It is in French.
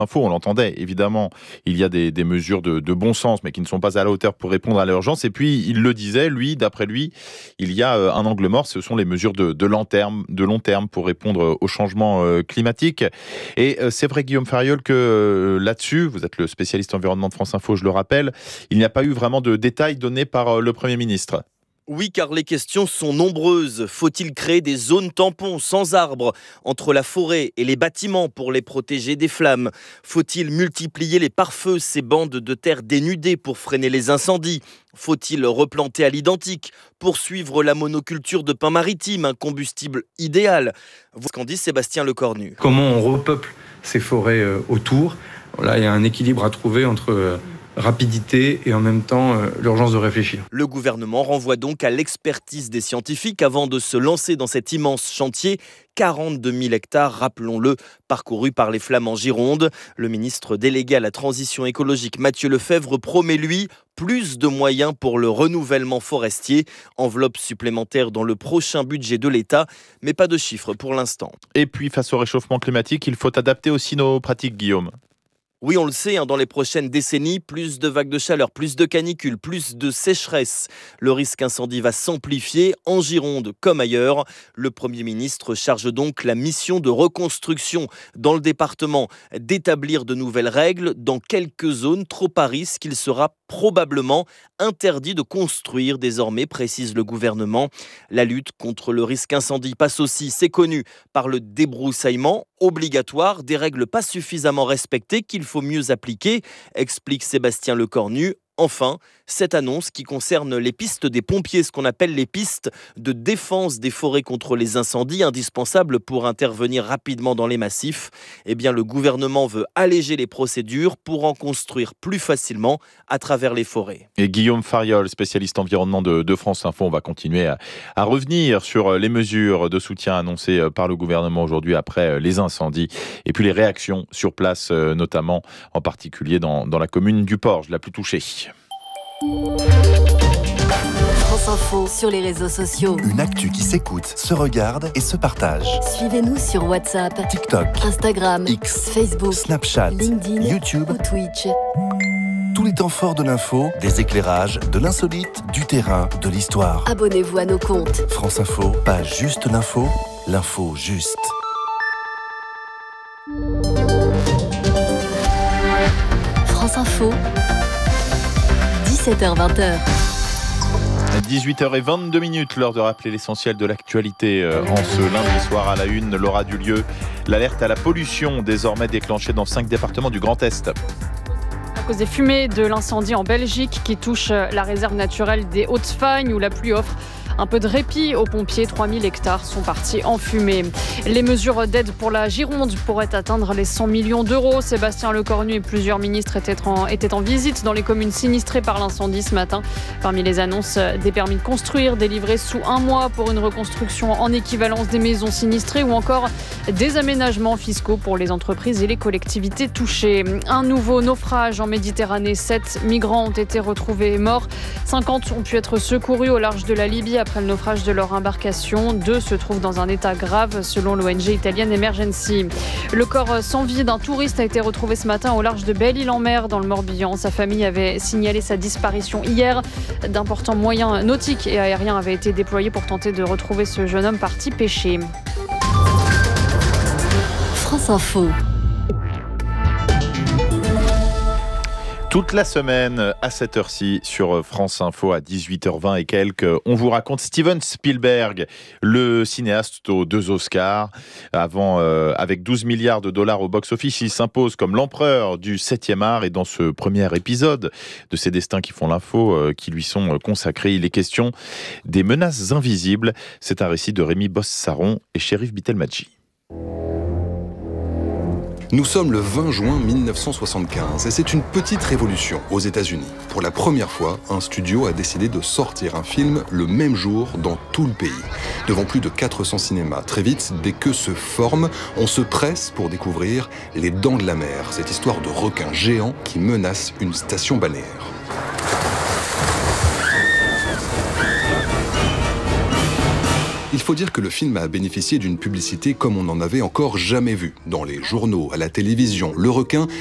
Info, on l'entendait, évidemment, il y a des mesures de bon sens, mais qui ne sont pas à la hauteur pour répondre à l'urgence. Et puis, il le disait, d'après lui, il y a un angle mort, ce sont les mesures de long terme pour répondre au changement climatique. Et c'est vrai, Guillaume Fariol, que là-dessus, vous êtes le spécialiste environnement de France Info, je le rappelle, il n'y a pas eu vraiment de détails donnés par le Premier ministre. Oui, car les questions sont nombreuses. Faut-il créer des zones tampons sans arbres entre la forêt et les bâtiments pour les protéger des flammes ? Faut-il multiplier les pare-feux, ces bandes de terre dénudées pour freiner les incendies ? Faut-il replanter à l'identique, poursuivre la monoculture de pin maritime, un combustible idéal ? Voilà ce qu'en dit Sébastien Lecornu. Comment on repeuple ces forêts autour ? Là, il y a un équilibre à trouver entre rapidité et en même temps l'urgence de réfléchir. Le gouvernement renvoie donc à l'expertise des scientifiques avant de se lancer dans cet immense chantier. 42 000 hectares, rappelons-le, parcourus par les flammes en Gironde. Le ministre délégué à la transition écologique, Mathieu Lefèvre, promet, lui, plus de moyens pour le renouvellement forestier. Enveloppe supplémentaire dans le prochain budget de l'État, mais pas de chiffres pour l'instant. Et puis, face au réchauffement climatique, il faut adapter aussi nos pratiques, Guillaume. Oui, on le sait, dans les prochaines décennies, plus de vagues de chaleur, plus de canicules, plus de sécheresse. Le risque incendie va s'amplifier en Gironde comme ailleurs. Le Premier ministre charge donc la mission de reconstruction dans le département d'établir de nouvelles règles dans quelques zones trop à risque. Il sera probablement interdit de construire désormais, précise le gouvernement. La lutte contre le risque incendie passe aussi, c'est connu, par le débroussaillement obligatoire, des règles pas suffisamment respectées qu'il faut mieux appliquer, explique Sébastien Lecornu. Enfin, cette annonce qui concerne les pistes des pompiers, ce qu'on appelle les pistes de défense des forêts contre les incendies, indispensables pour intervenir rapidement dans les massifs. Eh bien, le gouvernement veut alléger les procédures pour en construire plus facilement à travers les forêts. Et Guillaume Fariol, spécialiste environnement de France Info, on va continuer à revenir sur les mesures de soutien annoncées par le gouvernement aujourd'hui après les incendies et puis les réactions sur place, notamment en particulier dans la commune du Porge, la plus touchée. France Info sur les réseaux sociaux. Une actu qui s'écoute, se regarde et se partage. Suivez-nous sur WhatsApp, TikTok, Instagram, X, Facebook, Snapchat, LinkedIn, YouTube ou Twitch. Tous les temps forts de l'info, des éclairages, de l'insolite, du terrain, de l'histoire. Abonnez-vous à nos comptes. France Info, pas juste l'info, l'info juste. France Info, 17h-20h. 18h22, l'heure de rappeler l'essentiel de l'actualité en ce lundi soir à la une. Laura Dulieu, l'alerte à la pollution désormais déclenchée dans 5 départements du Grand Est. À cause des fumées de l'incendie en Belgique qui touche la réserve naturelle des Hautes-Fagnes où la pluie offre un peu de répit aux pompiers. 3000 hectares sont partis en fumée. Les mesures d'aide pour la Gironde pourraient atteindre les 100 millions d'euros. Sébastien Lecornu et plusieurs ministres étaient en visite dans les communes sinistrées par l'incendie ce matin. Parmi les annonces, des permis de construire délivrés sous 1 mois pour une reconstruction en équivalence des maisons sinistrées ou encore des aménagements fiscaux pour les entreprises et les collectivités touchées. Un nouveau naufrage en Méditerranée. 7 migrants ont été retrouvés morts. 50 ont pu être secourus au large de la Libye après le naufrage de leur embarcation. 2 se trouvent dans un état grave selon l'ONG italienne Emergency. Le corps sans vie d'un touriste a été retrouvé ce matin au large de Belle-Île-en-Mer dans le Morbihan. Sa famille avait signalé sa disparition hier. D'importants moyens nautiques et aériens avaient été déployés pour tenter de retrouver ce jeune homme parti pêcher. France Info. Toute la semaine, à cette heure-ci, sur France Info, à 18h20 et quelques, on vous raconte Steven Spielberg, le cinéaste aux 2 Oscars. Avec 12 milliards de dollars au box-office, il s'impose comme l'empereur du 7e art. Et dans ce premier épisode de Ces destins qui font l'info, qui lui sont consacrés, il est question des menaces invisibles. C'est un récit de Rémi Bosse-Saron et Chérif Bitelmadji. Nous sommes le 20 juin 1975 et c'est une petite révolution aux États-Unis. Pour la première fois, un studio a décidé de sortir un film le même jour dans tout le pays. Devant plus de 400 cinémas, très vite, des queues se forment, on se presse pour découvrir Les Dents de la Mer, cette histoire de requin géant qui menace une station balnéaire. Il faut dire que le film a bénéficié d'une publicité comme on n'en avait encore jamais vu. Dans les journaux, à la télévision, le requin